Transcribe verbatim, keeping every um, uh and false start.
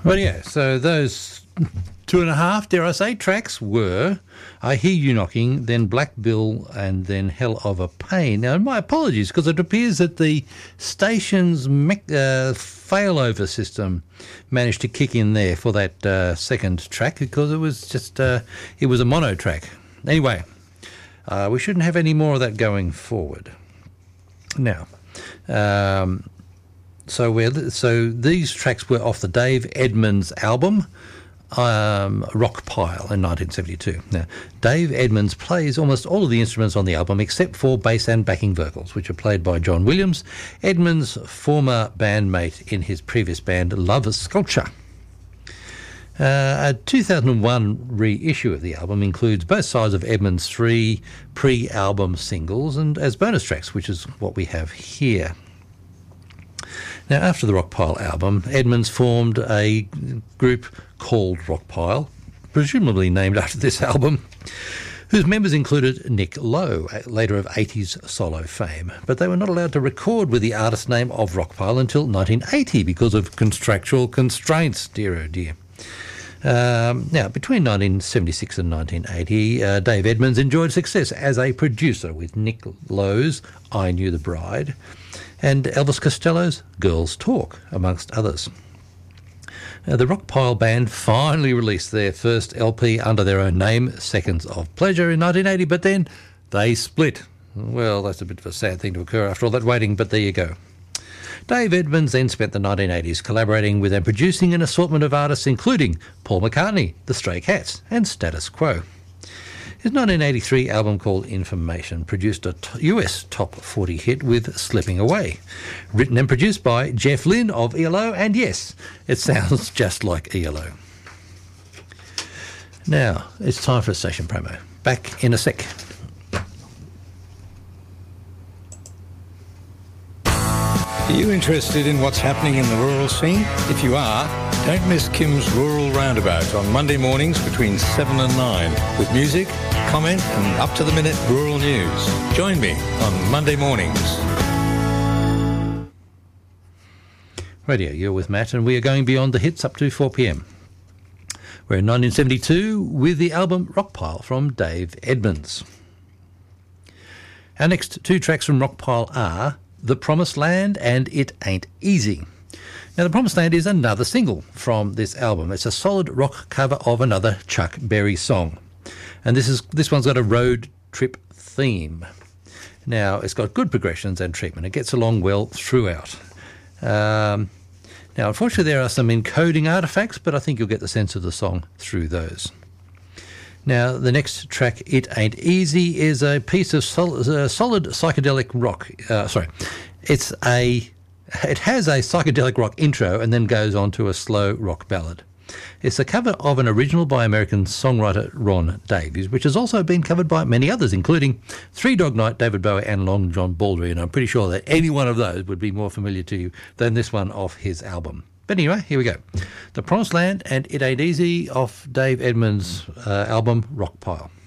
Well, yeah, so those two and a half, dare I say, tracks were I Hear You Knocking, then Black Bill, and then Hell of a Pain. Now, my apologies, because it appears that the station's me- uh, failover system managed to kick in there for that uh, second track, because it was just, uh, it was a mono track. Anyway, uh, we shouldn't have any more of that going forward. Now, um... So we're, so these tracks were off the Dave Edmunds album, um, Rock Pile, in nineteen seventy-two. Now, Dave Edmunds plays almost all of the instruments on the album except for bass and backing vocals, which are played by John Williams, Edmunds' former bandmate in his previous band, Love Sculpture. Uh, a two thousand one reissue of the album includes both sides of Edmunds' three pre-album singles and as bonus tracks, which is what we have here. Now, after the Rockpile album, Edmunds formed a group called Rockpile, presumably named after this album, whose members included Nick Lowe, later of eighties solo fame. But they were not allowed to record with the artist name of Rockpile until nineteen eighty because of contractual constraints, dear oh dear. Um, now, between nineteen seventy-six and nineteen eighty, uh, Dave Edmunds enjoyed success as a producer with Nick Lowe's I Knew the Bride and Elvis Costello's Girls Talk, amongst others. Uh, the Rockpile band finally released their first L P under their own name, Seconds of Pleasure, in nineteen eighty, but then they split. Well, that's a bit of a sad thing to occur after all that waiting, but there you go. Dave Edmunds then spent the nineteen eighties collaborating with and producing an assortment of artists including Paul McCartney, The Stray Cats and Status Quo. His nineteen eighty-three album called Information produced a t- U S top forty hit with Slipping Away, written and produced by Jeff Lynne of E L O, and yes, it sounds just like E L O. Now, it's time for a station promo. Back in a sec. Are you interested in what's happening in the rural scene? If you are, don't miss Kim's Rural Roundabout on Monday mornings between seven and nine with music, comment and up-to-the-minute rural news. Join me on Monday mornings. Radio, you're with Matt, and we are going beyond the hits up to four p.m. We're in nineteen seventy-two with the album Rockpile from Dave Edmunds. Our next two tracks from Rockpile are The Promised Land and It Ain't Easy. Now, The Promised Land is another single from this album. It's a solid rock cover of another Chuck Berry song. And this is this one's got a road trip theme. Now, it's got good progressions and treatment. It gets along well throughout. Um, now, unfortunately, there are some encoding artifacts, but I think you'll get the sense of the song through those. Now, the next track, It Ain't Easy, is a piece of sol- uh, solid psychedelic rock. Uh, sorry, it's a it has a psychedelic rock intro and then goes on to a slow rock ballad. It's a cover of an original by American songwriter Ron Davies, which has also been covered by many others, including Three Dog Night, David Bowie, and Long John Baldry. And I'm pretty sure that any one of those would be more familiar to you than this one off his album. But anyway, here we go. The Promised Land and It Ain't Easy off Dave Edmunds' uh, album Rockpile.